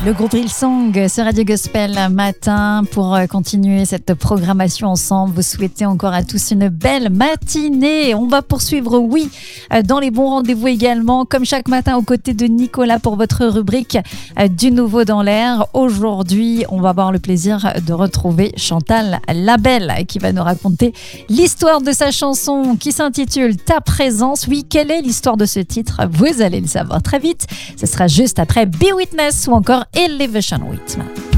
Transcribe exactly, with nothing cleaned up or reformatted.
Le groupe Hillsong sur Radio Gospel matin pour continuer cette programmation ensemble. Vous souhaitez encore à tous une belle matinée. On va poursuivre, oui, dans les bons rendez-vous également, comme chaque matin aux côtés de Nicolas pour votre rubrique du nouveau dans l'air. Aujourd'hui, on va avoir le plaisir de retrouver Chantal Labelle qui va nous raconter l'histoire de sa chanson qui s'intitule Ta présence. Oui, quelle est l'histoire de ce titre? Vous allez le savoir très vite. Ce sera juste après Be Witness ou encore Elevation Whitman.